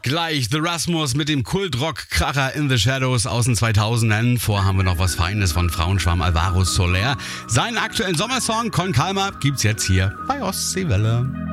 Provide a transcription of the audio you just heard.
Gleich The Rasmus mit dem Kultrock-Kracher In the Shadows aus den 2000ern. Vor haben wir noch was Feines von Frauenschwarm Alvaro Soler. Seinen aktuellen Sommersong Con Calma gibt's jetzt hier bei Ostseewelle.